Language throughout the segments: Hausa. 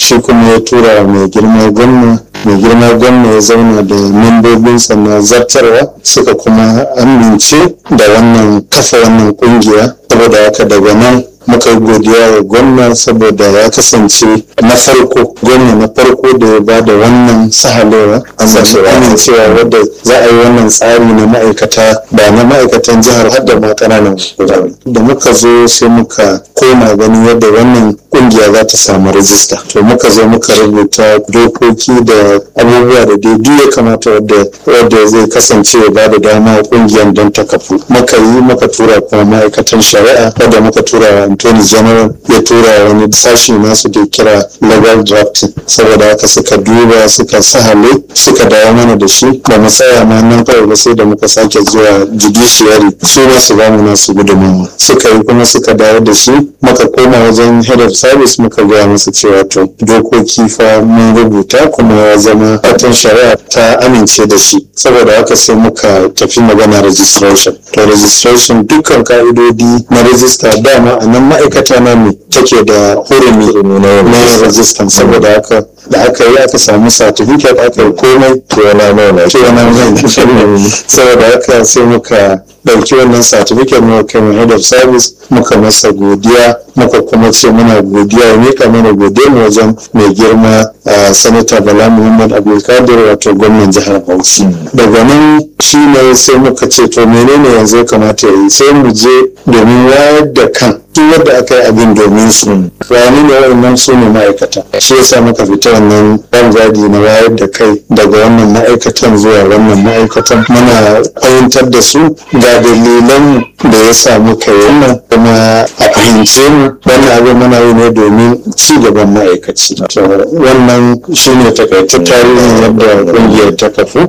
shi kuma ya tura mai girma gwamna ya zauna da membobinsa na zartarwa suka kuma amince da kafa wannan kungiya. Saboda haka daga nan muka yi godiya wa gwamna saboda ya kasance gwamna na farko da ya ba da wannan sahalewa amincewa wadda za a yi wannan tsari na ma'aikata ba na ma'aikatan jihar har da ma ƙananan hukumomi. Da muka zo sai muka koma ganin yadda wannan kungiya za ta samu rajista, to muka zo muka rubuta dokoki da abubuwa da dai ya kamata wadda zai kasance ya ba da dama kungiyar don ta kafu. Muka tura kuma ma'aikatan shari'a wadda muka tura Attorney General ya tura wani sashi nasu da kira legal drafting. Saboda haka suka duba suka sahale suka dawo mana da shi. Ba mu tsaya ma nan kawai ba sai da muka sake zuwa judiciary su ma su bamu nasu gudunmawa. Suka yi kuma suka dawo da shi muka koma wajen head of service muka gaya masa cewa to dokoki fa mun rubuta kuma ya zama fatan shari'a ta amince da shi. Saboda haka sai muka tafi magana registration. To registration dukkan ka'idodi na register dama a nan ma'aikata na ne take da hurumi na register. Saboda haka da aka yi aka samu certificate aka yi komai saboda haka sai muka ɗauki wannan certificate muka kai head of service muka masa godiya muka kuma ce muna godiya ya mika mana godiya mu wajen mai girma sanata Bala Muhammad Abdulkadir wato gwamnan jihar Bauchi. Daga nan shi ne sai muka ce to menene yanzu ya kamata ya yi, sai mu je domin wayar da kan duk wanda aka yi abin domin su rani ne wa'annan su ne ma'aikata. Shi yasa muka fita wannan bangadi na wayar da kai daga wannan ma'aikatan zuwa wannan ma'aikatan muna fahimtar da su ga dalilan da ya sa muka yi wannan kuma a fahimce mu wannan abin muna yi ne domin ci gaban ma'aikaci. Wannan shi ne takaitaccen tarihin yadda ƙungiyar ta kafu.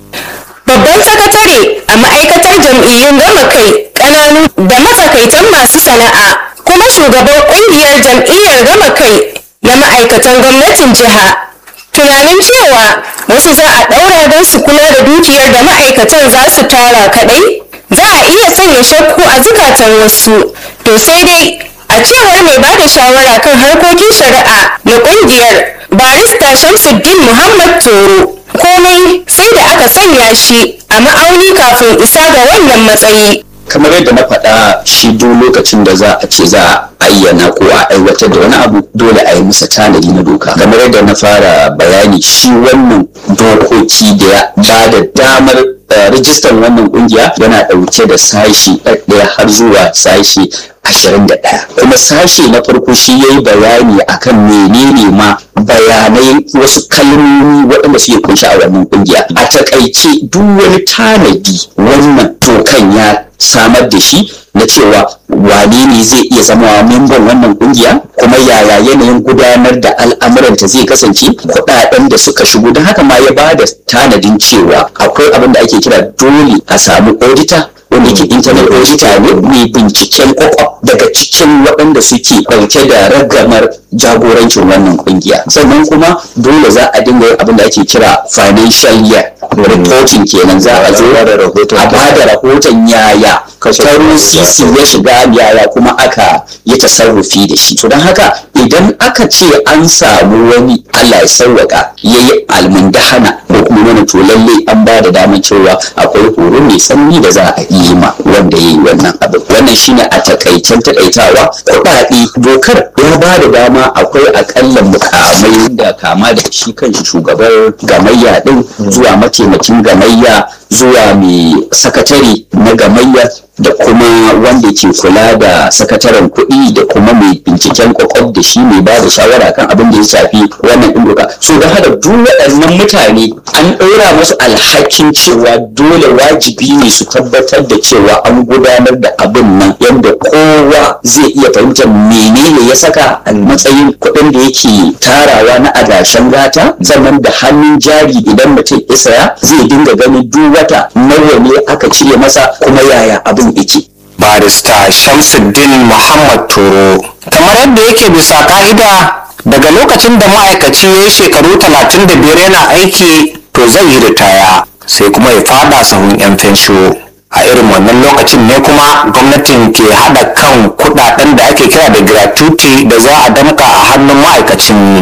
Babban sakatare a ma'aikatar jam'iyyun gama kai ƙananu da matsakaitan masu sana'a kuma shugaban ƙungiyar jam'iyyar gama kai na ma'aikatan gwamnatin jiha. Tunanin cewa wasu za a ɗaura don su kula da dukiyar da ma'aikatan za su tara kaɗai za a iya sanya shakku a zukatan wasu. To sai dai a cewar mai ba da shawara kan harkokin shari'a na ƙungiyar barista Shamsuddin Muhammad Toro, komai sai da aka sanya shi a ma'auni kafin isa ga wannan matsayi. Kamar yadda na faɗa, shi duk lokacin da za a ce za a ayyana ko a aiwatar da wani abu dole a yi masa tanadi na doka. Kamar yadda na fara bayani, shi wannan dokoki da ya ba da damar rijistar wannan kungiya yana ɗauke da sashi ɗaya har zuwa sashi 21. Kuma sashi na farko shi ya yi bayani akan menene ma bayanai wasu kalmomi waɗanda suke kunshi a wannan kungiya. A takaice duk wani tanadi wannan dokan ya samar da shi na cewa wane ne zai iya zama memban wannan kungiya, kuma yaya yanayin gudanar da al'amuranta zai kasance, kuɗaɗen da suka shigo. Don haka ma ya ba da tanadin cewa akwai abin da ake kira dole a samu auditor wanda ke internet auditor ne mai binciken kwakwaf daga cikin waɗanda suke ɗauke da ragamar jagorancin wannan kungiya. Sannan kuma dole za a dinga yin abin da ake kira financial year reporting kenan. Za a zo a ba da rahoton yaya taro sisi ya shiga, yaya kuma aka yi tasarrufi da shi. To don haka idan aka ce an samu wani Allah ya sauwaka ya yi almundahana ko kuma wani, to lalle an ba da damar cewa akwai horo mai tsanani da za a yi ma wanda ya yi wannan abu. Wannan shine a takaicen takaitawa. Kuɗaɗe dokar ya ba da dama akwai akalla mukamai da kama da shi kan shugabar gamayya din zuwa mataimakin gamayya zuwa mai sakatare na gamayya da kuma wanda ke kula da sakataren kuɗi da kuma mai binciken kwakwaf da shi mai ba da shawara kan abin da ya shafi wannan ɗin doka. So da haka duk waɗannan mutane an ɗora musu alhakin cewa dole wajibi ne su tabbatar da cewa an gudanar da abin nan yadda kowa zai iya fahimtar menene ya saka a matsayin kuɗin da yake tarawa na adashen gata, sannan da hannun jari idan mutum ya saya zai dinga ganin duk wata nawa ne aka cire masa kuma yaya abin yake. Barista Shamsuddin Muhammad Toro, kamar yadda yake bisa ka'ida daga lokacin da ma'aikaci ya yi shekaru 35 yana aiki to zai yi ritaya sai kuma ya fada sahun 'yan fensho. A irin wannan lokacin ne kuma gwamnatin ke haɗa kan kuɗaɗen da ake kira da gratuity da za a damka a hannun ma'aikacin